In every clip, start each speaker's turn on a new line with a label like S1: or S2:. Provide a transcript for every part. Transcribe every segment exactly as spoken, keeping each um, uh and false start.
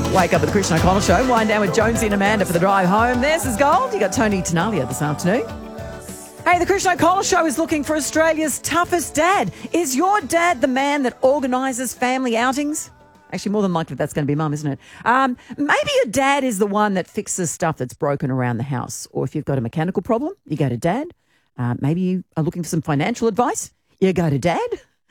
S1: Wake up with the Christian O'Connell Show. Wind down with Jonesy and Amanda for the drive home. There's his gold. You got Tony Tenalia this afternoon. Hey, the Christian O'Connell Show is looking for Australia's toughest dad. Is your dad the man that organises family outings? Actually, more than likely that's going to be mum, isn't it? Um, maybe your dad is the one that fixes stuff that's broken around the house. Or if you've got a mechanical problem, you go to dad. Uh, maybe you are looking for some financial advice, you go to dad.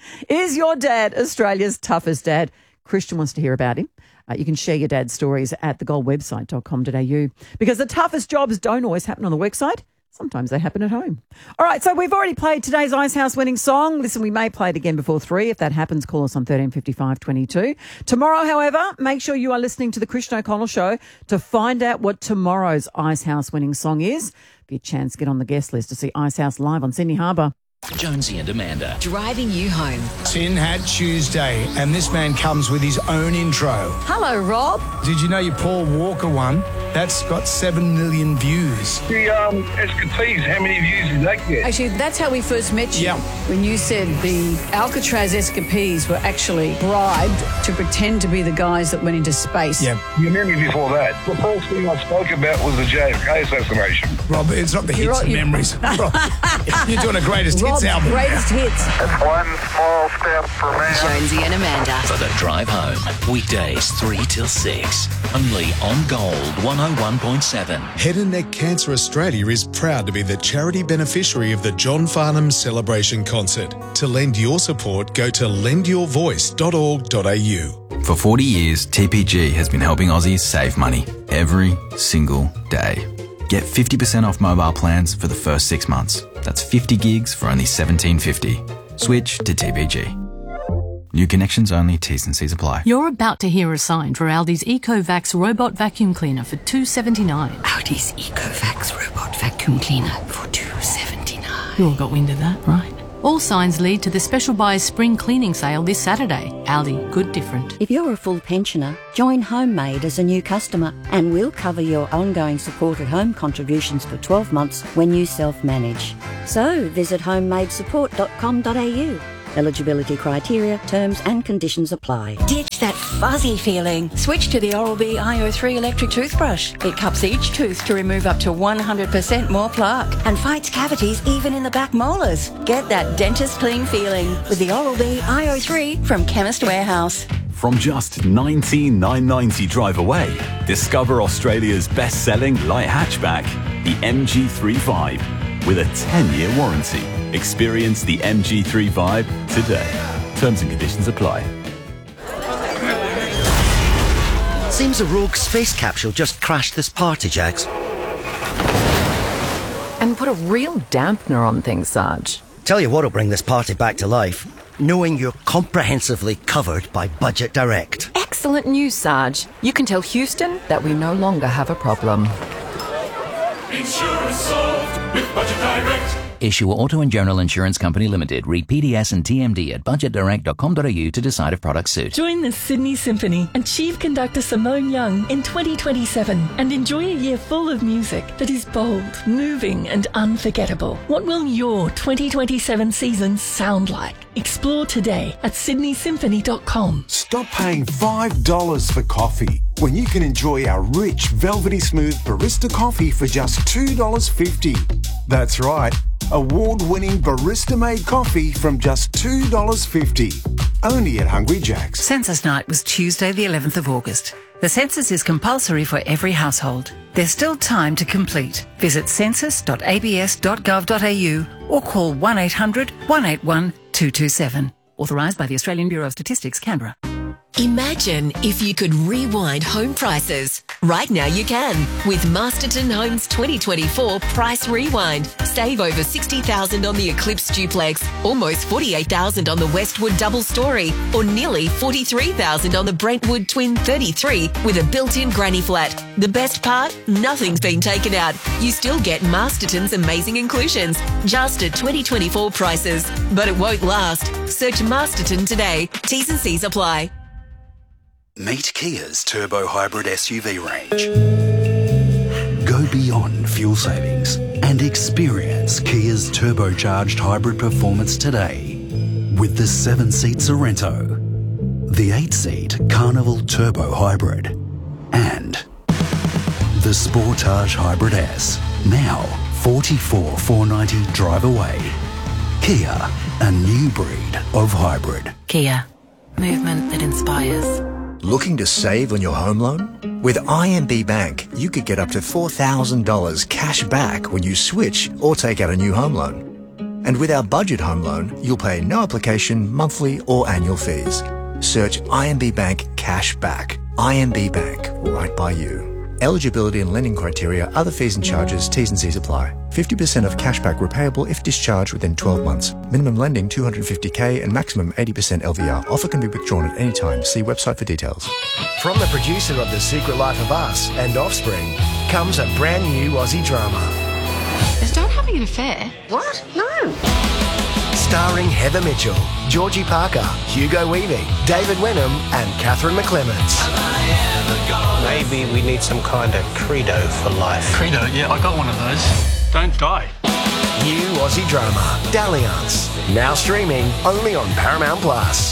S1: Is your dad Australia's toughest dad? Christian wants to hear about him. Uh, you can share your dad's stories at the gold website dot com dot a u because the toughest jobs don't always happen on the worksite. Sometimes they happen at home. All right, so we've already played today's Icehouse winning song. Listen, we may play it again before three. If that happens, call us on thirteen fifty-five twenty-two. Tomorrow, however, make sure you are listening to the Christian O'Connell Show to find out what tomorrow's Icehouse winning song is. Be a chance to get on the guest list to see Icehouse live on Sydney Harbour.
S2: Jonesy and Amanda.
S3: Driving you home.
S4: Tin Hat Tuesday, and this man comes with his own intro.
S3: Hello, Rob.
S4: Did you know your Paul Walker one? That's got seven million views.
S5: The um, Escapees, how many views did that get?
S6: Actually, that's how we first met you.
S4: Yeah.
S6: When you said the Alcatraz Escapees were actually bribed to pretend to be the guys that went into space.
S4: Yeah.
S5: You remember before that? The first thing I spoke about was the J F K assassination.
S4: Rob, it's not the hits
S6: You're
S4: and
S6: right, you-
S4: memories. Rob, you're doing a greatest
S6: Rob's
S4: hits album.
S6: greatest hits.
S5: That's one small step for man.
S3: Jonesy and Amanda.
S2: For the drive home. Weekdays three till six. Only on Gold one oh one point seven.
S7: Head and Neck Cancer Australia is proud to be the charity beneficiary of the John Farnham Celebration Concert. To lend your support, go to lend your voice dot org dot a u.
S8: For forty years, T P G has been helping Aussies save money every single day. Get fifty percent off mobile plans for the first six months. That's fifty gigs for only seventeen fifty. Switch to T P G. New connections only, T's and C's apply.
S9: You're about to hear a sign for Aldi's EcoVax robot vacuum cleaner for two dollars seventy-nine.
S3: Aldi's EcoVax robot vacuum cleaner for two dollars seventy-nine.
S9: You all got wind of that, right? All signs lead to the Special Buys Spring Cleaning Sale this Saturday. Aldi, good different.
S10: If you're a full pensioner, join Homemade as a new customer and we'll cover your ongoing support at home contributions for twelve months when you self-manage. So visit homemade support dot com dot a u. Eligibility criteria, terms and conditions apply.
S3: Ditch that fuzzy feeling. Switch to the Oral-B I O three electric toothbrush. It cups each tooth to remove up to one hundred percent more plaque and fights cavities even in the back molars. Get that dentist clean feeling with the Oral-B I O three from Chemist Warehouse.
S11: From just nineteen thousand nine hundred ninety drive away, discover Australia's best-selling light hatchback, the M G thirty-five, with a ten-year warranty. Experience the M G thirty-five today. Terms and conditions apply.
S12: Seems a rogue space capsule just crashed this party, Jax.
S13: And put a real dampener on things, Sarge.
S12: Tell you what'll bring this party back to life. Knowing you're comprehensively covered by Budget Direct.
S13: Excellent news, Sarge. You can tell Houston that we no longer have a problem.
S14: Insurance solved with Budget Direct.
S2: Issue Auto and General Insurance Company Limited. Read P D S and T M D at budget direct dot com dot a u to decide if products suit.
S15: Join the Sydney Symphony and Chief Conductor Simone Young in twenty twenty-seven and enjoy a year full of music that is bold, moving and unforgettable. What will your twenty twenty-seven season sound like? Explore today at sydney symphony dot com.
S16: Stop paying five dollars for coffee when you can enjoy our rich, velvety smooth barista coffee for just two dollars fifty. That's right. Award-winning barista-made coffee from just two dollars fifty. Only at Hungry Jack's.
S17: Census night was Tuesday the eleventh of August. The census is compulsory for every household. There's still time to complete. Visit census dot a b s dot gov dot a u or call one eight hundred one eight one two two seven. Authorised by the Australian Bureau of Statistics, Canberra.
S3: Imagine if you could rewind home prices. Right now you can with Masterton Homes twenty twenty-four Price Rewind. Save over sixty thousand dollars on the Eclipse Duplex, almost forty-eight thousand dollars on the Westwood Double Story, or nearly forty-three thousand dollars on the Brentwood Twin thirty-three with a built-in granny flat. The best part? Nothing's been taken out. You still get Masterton's amazing inclusions, just at twenty twenty-four prices. But it won't last. Search Masterton today. T's and C's apply.
S18: Meet Kia's turbo hybrid S U V range. Go beyond fuel savings and experience Kia's turbocharged hybrid performance today with the seven-seat Sorrento, the eight-seat Carnival Turbo Hybrid, the Sportage Hybrid S. Now, forty-four thousand four hundred ninety drive away. Kia, a new breed of hybrid.
S3: Kia, movement that inspires.
S19: Looking to save on your home loan? With I M B Bank, you could get up to four thousand dollars cash back when you switch or take out a new home loan. And with our budget home loan, you'll pay no application, monthly or annual fees. Search I M B Bank Cash Back. I M B Bank, right by you. Eligibility and lending criteria, other fees and charges, T's and C's apply. fifty percent of cashback repayable if discharged within twelve months. Minimum lending two hundred fifty thousand and maximum eighty percent L V R. Offer can be withdrawn at any time. See website for details.
S20: From the producer of The Secret Life of Us and Offspring comes a brand new Aussie drama.
S21: Is Dad having an affair? What? No.
S20: Starring Heather Mitchell, Georgie Parker, Hugo Weaving, David Wenham and Catherine McClements.
S22: Maybe we need some kind of credo for life.
S23: Credo? Yeah, I got one of those. Don't die.
S20: New Aussie drama, Dalliance. Now streaming only on Paramount Plus.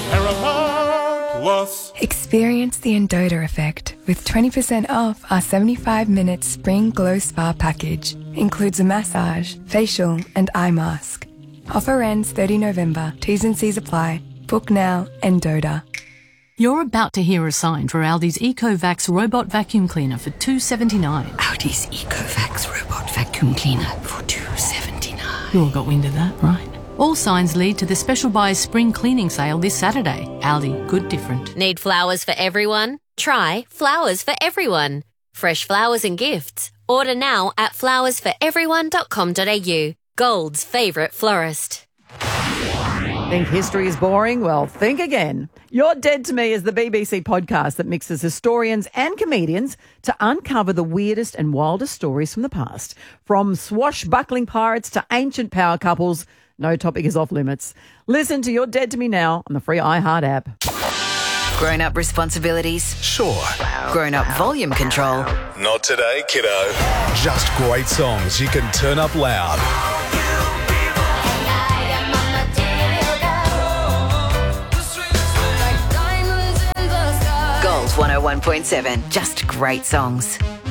S24: Paramount Plus.
S25: Experience the Endota effect with twenty percent off our seventy-five minute Spring Glow Spa package. Includes a massage, facial and eye mask. Offer ends thirtieth of November. T's and C's apply. Book now, Endota.
S9: You're about to hear a sign for Aldi's EcoVax robot vacuum cleaner for two dollars seventy-nine.
S26: Aldi's EcoVax robot vacuum cleaner for two dollars seventy-nine.
S9: You all got wind of that, right? All signs lead to the Special Buys Spring Cleaning Sale this Saturday. Aldi, good different.
S27: Need flowers for everyone? Try Flowers for Everyone. Fresh flowers and gifts. Order now at flowers for everyone dot com dot a u. Gold's favourite florist.
S1: Think history is boring? Well, think again. You're Dead to Me is the B B C podcast that mixes historians and comedians to uncover the weirdest and wildest stories from the past. From swashbuckling pirates to ancient power couples, no topic is off limits. Listen to You're Dead to Me now on the free iHeart app.
S28: Grown-up responsibilities?
S7: Sure.
S28: Grown-up volume control?
S7: Not today, kiddo. Just great songs you can turn up loud.
S28: Gold one oh one point seven. Just great songs.